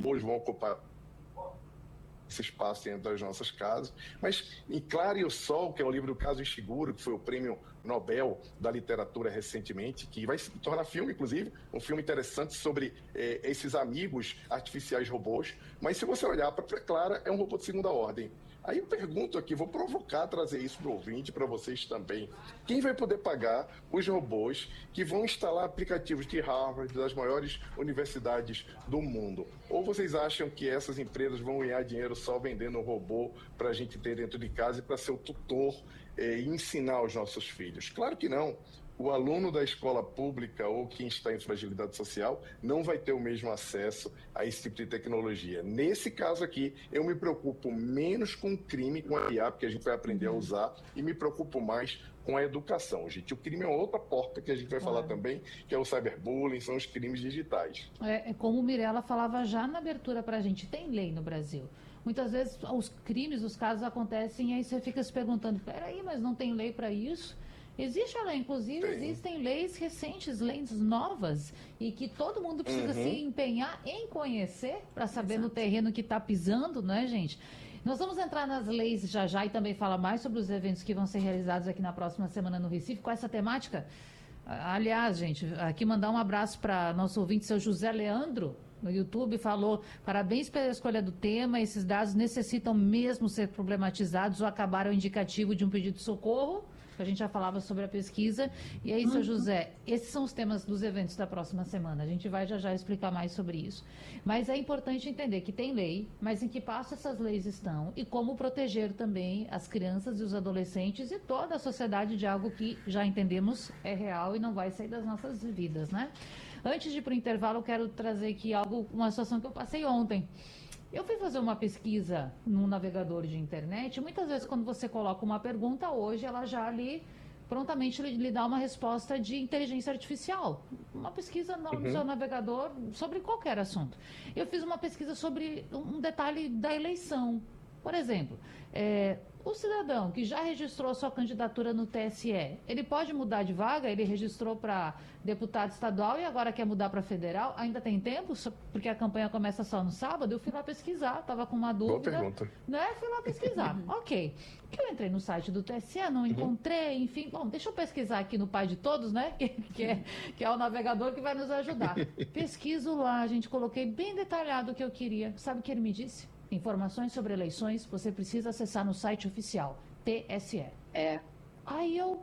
robôs vão ocupar esse espaço dentro das nossas casas, mas em Clara e o Sol, que é o livro do Kazuo Ishiguro, que foi o prêmio Nobel da literatura recentemente, que vai se tornar filme, inclusive, um filme interessante sobre esses amigos artificiais robôs, mas se você olhar para Clara, é um robô de segunda ordem. Aí eu pergunto aqui, vou provocar, trazer isso para o ouvinte, para vocês também. Quem vai poder pagar os robôs que vão instalar aplicativos de Harvard, das maiores universidades do mundo? Ou vocês acham que essas empresas vão ganhar dinheiro só vendendo um robô para a gente ter dentro de casa e para ser o tutor e ensinar os nossos filhos? Claro que não. O aluno da escola pública ou quem está em fragilidade social não vai ter o mesmo acesso a esse tipo de tecnologia. Nesse caso aqui, eu me preocupo menos com o crime, com a IA, porque a gente vai aprender a usar, e me preocupo mais com a educação, gente. O crime é outra porta que a gente vai falar também, que é o cyberbullying, são os crimes digitais. Como o Mirella falava já na abertura para a gente, tem lei no Brasil. Muitas vezes os crimes, os casos acontecem e aí você fica se perguntando, peraí, mas não tem lei para isso? Existe a lei, inclusive existem leis recentes, leis novas, e que todo mundo precisa se empenhar em conhecer para saber no terreno que está pisando, não é, gente? Nós vamos entrar nas leis já e também falar mais sobre os eventos que vão ser realizados aqui na próxima semana no Recife, com essa temática. Aliás, gente, aqui mandar um abraço para nosso ouvinte, seu José Leandro, no YouTube, falou: parabéns pela escolha do tema, esses dados necessitam mesmo ser problematizados ou acabar o indicativo de um pedido de socorro, que a gente já falava sobre a pesquisa. E aí, seu José, esses são os temas dos eventos da próxima semana, a gente vai já explicar mais sobre isso. Mas é importante entender que tem lei, mas em que passo essas leis estão e como proteger também as crianças e os adolescentes e toda a sociedade de algo que já entendemos é real e não vai sair das nossas vidas, né? Antes de ir para o intervalo, eu quero trazer aqui uma situação que eu passei ontem. Eu fui fazer uma pesquisa num navegador de internet. Muitas vezes, quando você coloca uma pergunta, hoje ela já prontamente lhe dá uma resposta de inteligência artificial. Uma pesquisa no seu navegador sobre qualquer assunto. Eu fiz uma pesquisa sobre um detalhe da eleição. Por exemplo, o cidadão que já registrou sua candidatura no TSE, ele pode mudar de vaga? Ele registrou para deputado estadual e agora quer mudar para federal? Ainda tem tempo? Porque a campanha começa só no sábado? Eu fui lá pesquisar, estava com uma dúvida. Boa pergunta. Né? Fui lá pesquisar. Ok. Porque eu entrei no site do TSE, não encontrei, enfim. Bom, deixa eu pesquisar aqui no Pai de Todos, né? Que é o navegador que vai nos ajudar. Pesquiso lá, gente, coloquei bem detalhado o que eu queria. Sabe o que ele me disse? Informações sobre eleições você precisa acessar no site oficial, TSE. Aí eu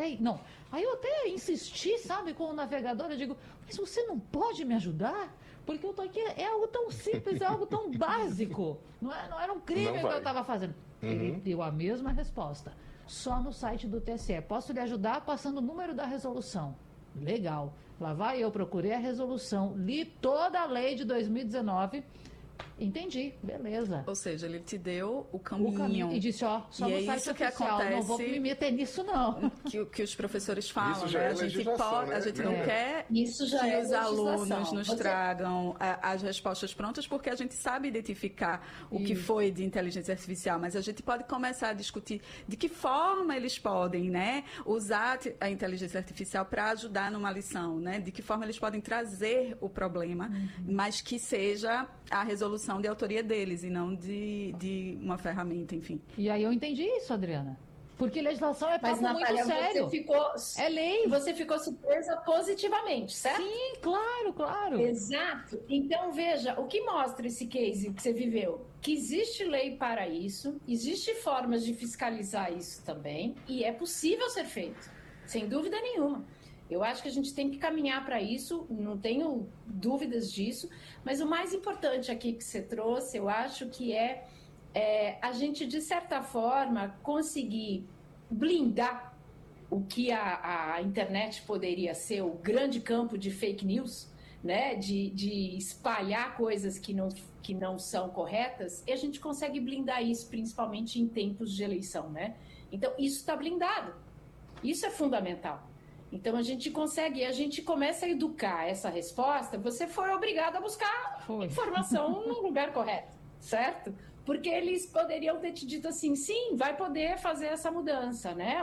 até insisti, sabe, com o navegador. Eu digo, mas você não pode me ajudar? Porque eu tô aqui, é algo tão simples, é algo tão básico. Não era um crime que eu estava fazendo. Ele deu a mesma resposta, só no site do TSE. Posso lhe ajudar passando o número da resolução. Legal. Lá vai eu, procurei a resolução, li toda a lei de 2019... Entendi, beleza. Ou seja, ele te deu o caminho. E disse, só no site oficial, que acontece, não vou me meter nisso, não. Que os professores falam, já né? É a gente não quer que os alunos nos tragam as respostas prontas, porque a gente sabe identificar o que foi de inteligência artificial, mas a gente pode começar a discutir de que forma eles podem, né, usar a inteligência artificial para ajudar numa lição, né? De que forma eles podem trazer o problema, mas que seja a resolução de autoria deles e não de uma ferramenta, enfim. E aí eu entendi isso, Adriana. Porque legislação é papo muito sério. É lei. Você ficou surpresa positivamente, certo? Sim, claro. Exato. Então, veja, o que mostra esse case que você viveu? Que existe lei para isso, existe formas de fiscalizar isso também, e é possível ser feito, sem dúvida nenhuma. Eu acho que a gente tem que caminhar para isso, não tenho dúvidas disso, mas o mais importante aqui que você trouxe, eu acho que é a gente, de certa forma, conseguir blindar o que a internet poderia ser, o grande campo de fake news, né? De espalhar coisas que não são corretas, e a gente consegue blindar isso, principalmente em tempos de eleição, né? Então, isso está blindado. Isso é fundamental. Então, a gente começa a educar essa resposta. Você foi obrigado a buscar informação no lugar correto, certo? Porque eles poderiam ter te dito assim, sim, vai poder fazer essa mudança, né?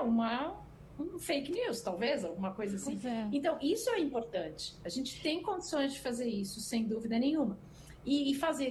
Um fake news, talvez, alguma coisa assim. Então, isso é importante. A gente tem condições de fazer isso, sem dúvida nenhuma. E fazer